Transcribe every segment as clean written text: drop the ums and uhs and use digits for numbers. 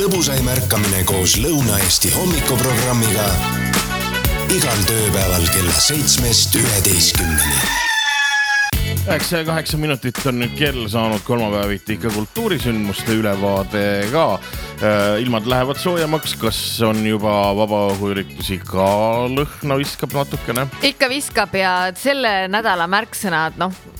lõbusaim ärkamine koos Lõuna-Eesti hommikuprogrammiga igal tööpäeval kella 7-11. 8 minutit on nüüd kell saanud kolmapäeviti ikka kultuurisündmuste ülevaade ka. Ilmad lähevad soojamaks, kas on juba vabaõhuüritusi ka lõhna viskab natukene? Ikka viskab ja selle nädala märksõnad,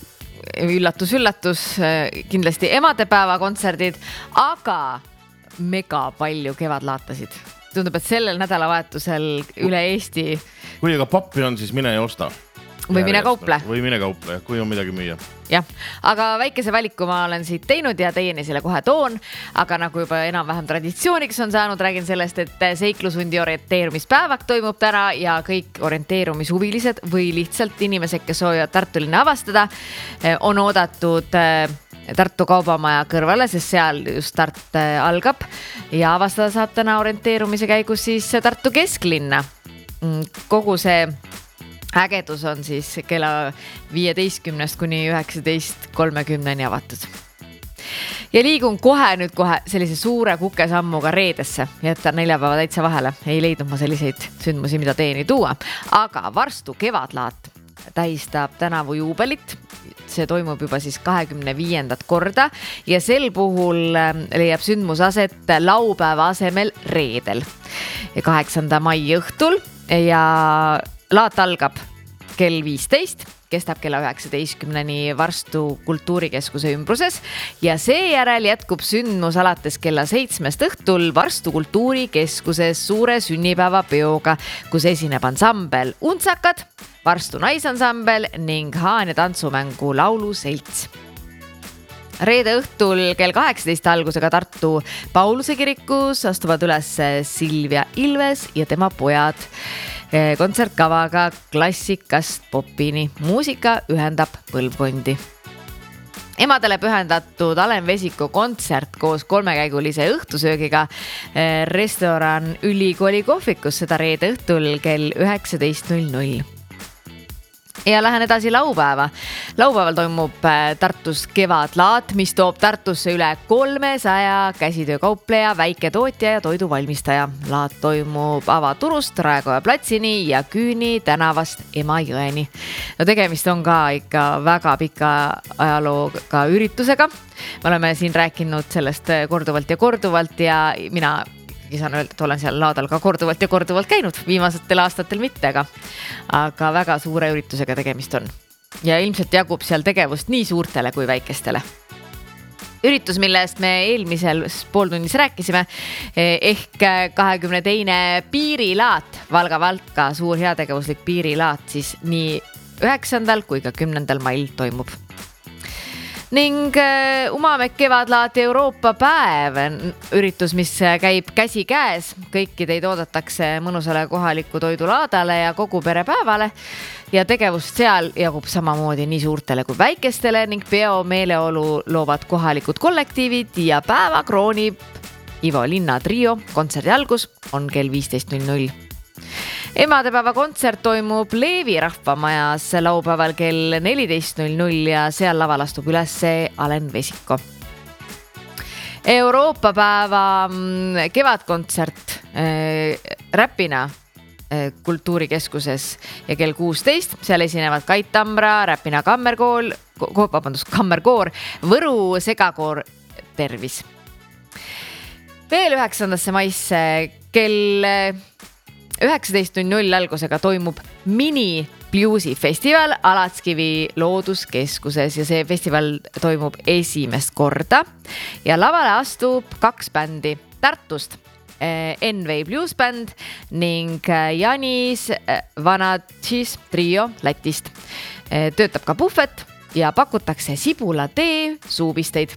üllatus, kindlasti emadepäeva kontserdid, aga mega palju kevadlaatasid. Tundub, et sellel nädalavahetusel üle Eesti. Kui aga pappi on, siis mine ja osta. Või mine kauple, kui on midagi müüa. Jah, aga väikese valiku ma olen siit teinud ja teieni selle kohe toon, aga nagu juba enam-vähem traditsiooniks on saanud, räägin sellest, et seiklusundi orienteerumispäevak toimub täna ja kõik orienteerumishuvilised või lihtsalt inimesed, kes soovivad Tartu linna avastada, on oodatud Tartu kaubamaja kõrvale, sest seal just start algab ja avastada saab täna orienteerumise käigus siis Tartu kesklinna. Kogu see ägedus on siis kella 15 kuni 19:30 avatud. Ja liigun kohe sellise suure kukesammuga reedesse, jätan neljapäeva täitsa vahele. Ei leidnud ma selliseid sündmusi, mida teeni tuua. Aga Varstu kevadlaat tähistab tänavu juubelit. See toimub juba siis 25. korda ja sel puhul leiab sündmus aset laupäeva asemel reedel 8. mai õhtul ja laat algab kell 15, kestab kella 19 Varstu kultuurikeskuse ümbruses ja seejärel jätkub sündmus alates kella 7 õhtul Varstu kultuurikeskuses suure sünnipäevapeoga, kus esineb ansambel Untsakad, Varstu naisansambel ning Haanja tantsumängu lauluselts. Reede õhtul kell 18 algusega Tartu Pauluse kirikus astuvad üles Silvia Ilves ja tema pojad. Kontsertkavaga klassikast popini. Muusika ühendab põlvkondi. Emadele pühendatud Alen Vesiko kontsert koos 3-käigulise õhtusöögiga restoran Ülikooli kohvikus seda reede õhtul kell 19:00. Ja lähen edasi laupäeva. Laupäeval toimub Tartus kevadlaat, mis toob Tartusse üle 300 käsitöökaupleja, väiketootja ja toiduvalmistaja. Laat toimub avaturust Raekoja platsini ja Küüni tänavast Emajõeni. Tegemist on ka ikka väga pika ajalooga üritusega. Me oleme siin rääkinud sellest korduvalt ja mina saan öelda, et olen seal laadal ka korduvalt käinud, viimasetel aastatel mitte, aga väga suure üritusega tegemist on. Ja ilmselt jagub seal tegevust nii suurtele kui väikestele. Üritus, millest me eelmisel pooltunnis rääkisime, ehk 22. piirilaat, Valga suur heategevuslik piirilaat, siis nii 9. kui ka 10. mail toimub. Ning Umamek kevadlaat Euroopa päev, üritus, mis käib käsi käes. Kõiki teid oodatakse mõnusale kohaliku toidulaadale ja kogu perepäevale ja tegevust seal jagub samamoodi nii suurtele kui väikestele ning peo meeleolu loovad kohalikud kollektiivid ja päeva kroonib Ivo Linna trio. Kontserdi algus on kell 15:00. Emadepäeva kontsert toimub Leevi rahvamajas laupäeval kell 14:00 ja seal laval astub üles Alen Vesiko. Euroopa päeva kevadkontsert Räpina kultuurikeskuses ja kell 16. Seal esinevad Kait Tambra, Räpina kammerkoor, Võru segakoor Tervis. Veel 9. maisse kell 19:00 algusega toimub mini-bluesi festival Alatskivi looduskeskuses ja see festival toimub esimest korda ja lavale astub 2 bändi Tartust, Envei bluesbänd ning Janis Vanatšis trio Lätist. Töötab ka puhvet ja pakutakse sibulatee suupisteid.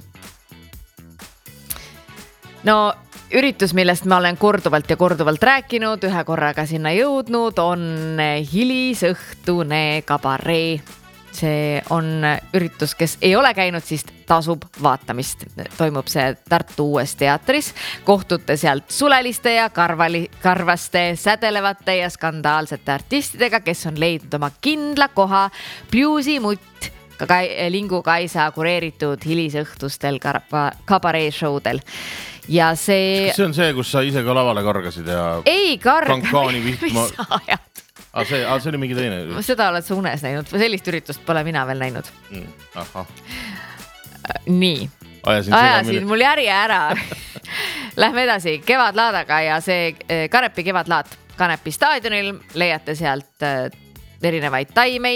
Üritus, millest ma olen korduvalt rääkinud, ühe korraga sinna jõudnud, on hilisõhtune kabaree. See on üritus, kes ei ole käinud, siis tasub vaatamist. Toimub see Tartu Uues teatris. Kohtute sealt suleliste ja karvaste, sädelevate ja skandaalsete artistidega, kes on leidnud oma kindla koha bluusi mutt Lingu Kaisa kureeritud hilisõhtustel kabaree-showdel. Ja see... Kas see on see, kus sa ise ka lavale kargasid ja... Ei karga, kankaani vihma... mis sa ajad? See oli mingi teine. Seda oled sa unes näinud, sellist üritust pole mina veel näinud. Ahah. Nii. Ajasin mul järje ära. Lähme edasi Kevadlaadaga ja see Karepi Kevadlaat Kanepi staadionil leiate sealt erinevaid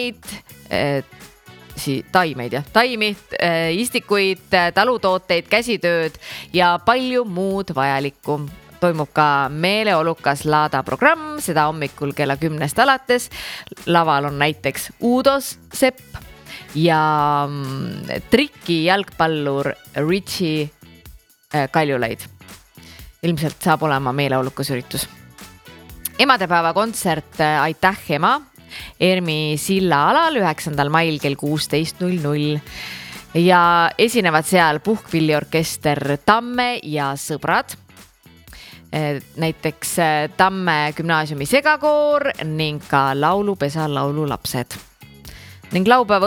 taimi, istikuid, talutooteid, käsitööd ja palju muud vajalikku. Toimub ka meeleolukas Laada programm, seda hommikul kella 10 alates. Laval on näiteks Uudos Sepp ja triki jalgpallur Richie Kaljulaid. Ilmselt saab olema meeleolukas üritus. Emadepäeva kontsert Aitäh ema Ermi silla alal 9. mail kell 16.00 ja esinevad seal puhkpilliorkester Tamme ja sõbrad. Näiteks Tamme gümnaasiumi segakoor ning ka laulupesa laululapsed. Ning laupäeva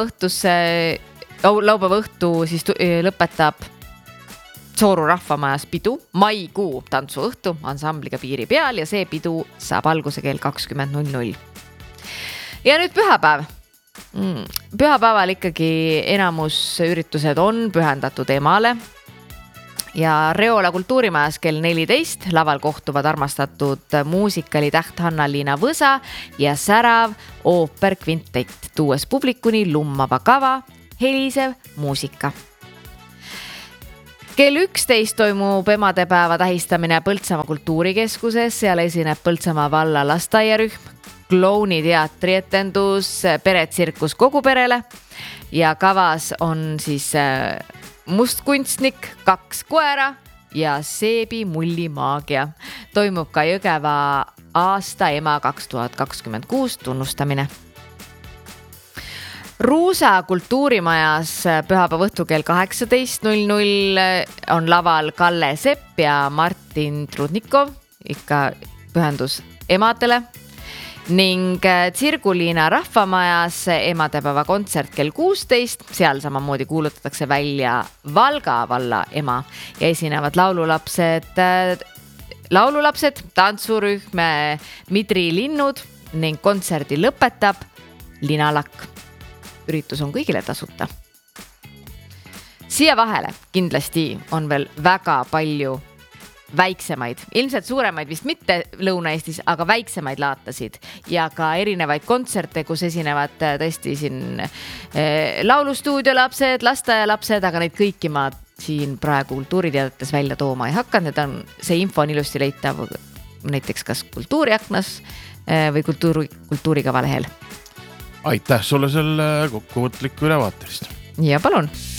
õhtu siis lõpetab Sooru rahvamajas pidu, maikuu tantsuõhtu ansambliga Piiri peal ja see pidu saab alguse kell 20.00. Ja nüüd pühapäev. Pühapäeval ikkagi enamus üritused on pühendatud emale ja Reola kultuurimajas kell 14 laval kohtuvad armastatud muusikali täht Hanna-Liina Võsa ja särav ooperkvintett, tuues publikuni lummava kava, helisev muusika. Kell 11 toimub emadepäeva tähistamine Põltsamaa kultuurikeskuses, seal esineb Põltsamaa valla lasteaiarühm, klouniteatrietendus, peretsirkus kogu perele ja kavas on siis mustkunstnik, 2 koera ja Seebi mullimaagia. Toimub ka Jõgeva aasta ema 2026 tunnustamine. Ruusa kultuurimajas pühapäeva õhtu kell 18.00 on laval Kalle Sepp ja Martin Trudnikov, ikka pühendus emadele. Ning Tsirguliina rahvamajas emadepäeva kontsert kell 16, seal samamoodi kuulutatakse välja Valga valla ema ja esinevad laululapsed, tantsurühm Midri linnud ning kontserdi lõpetab Linalakk. Üritus on kõigile tasuta. Siia vahele kindlasti on veel väga palju väiksemaid, ilmselt suuremaid vist mitte Lõuna-Eestis, aga väiksemaid laatasid ja ka erinevaid kontserte, kus esinevad tõesti siin laulustuudio lapsed, lasteaialapsed, aga neid kõiki ma siin praegu kultuuriteadetes välja tooma ei hakka. See info on ilusti leitav näiteks kas Kultuuriaknas või Kultuurikava lehel. Aitäh sulle selle kokkuvõtliku ülevaaterist. Ja palun.